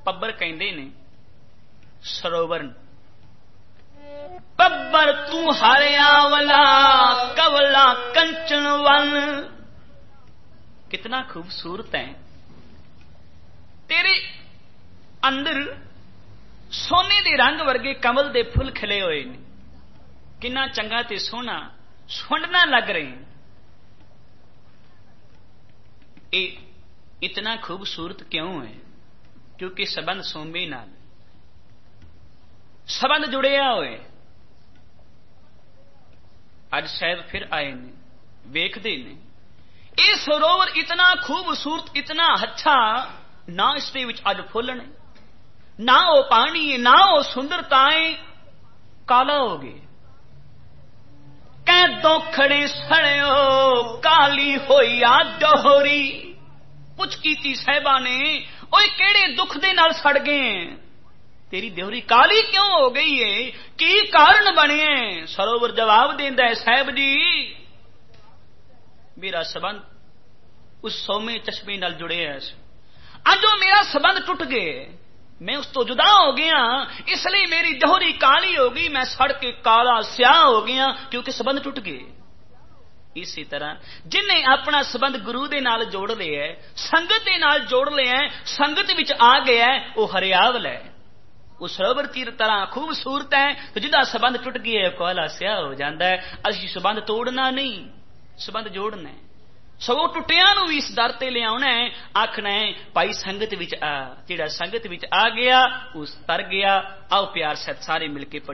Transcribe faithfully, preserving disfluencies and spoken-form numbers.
पब्बर कहंदे ने सरोवर पब्बर तू हरियावला कवला कंचन वन। कितना खूबसूरत है, तेरे अंदर सोने दे रंग वर्गे कमल दे फुल खिले हुए ने, कितना चंगा ते सोहना सुंडना लग रहे हैं। ये इतना खूबसूरत क्यों है? क्योंकि संबंध सोमे नाल संबंध जुड़िया हुए। अज शायद फिर आए ने, वेखदे ने ये सरोवर इतना खूबसूरत इतना अच्छा, ना इसके विच अज फुल ने, ना वो पानी है, ना वो सुंदरताएं, काला हो गए। कै दोखड़े सड़ियो काली होई आ डोहरी। पुछ कीती साहिबा ने, ओए केड़े दुख दे नाल सड़ गए, तेरी देहरी काली क्यों हो गई है, की कारण बने? सरोवर जवाब देंदा है, साहिब जी मेरा संबंध उस सौमे चश्मे नाल जुड़े है। अजो मेरा संबंध टूट गए, मैं उस तो जुदा हो गया, इसलिए मेरी दोहरी काली हो गई, मैं सड़ के काला स्याह हो गया, क्योंकि संबंध टूट गए। इसी तरह जिन्हें अपना संबंध गुरु दे नाल जोड़ लिया है, संगत दे नाल जोड़ लिया है, संगत विच आ गया है, वो हरियावल है, वो सरोवर की तरह खूबसूरत है। तो जिदा संबंध टूट गया है, काला स्याह हो जाता है। असीं संबंध तोड़ना नहीं, संबंध जोड़ना है। सगों टुटिया नूं भी इस दर ते ले आउणा है, आखना है भाई संगत विच आ। जिहड़ा संगत विच आ गया उस तर गया। आओ प्यार सहित सारे मिलके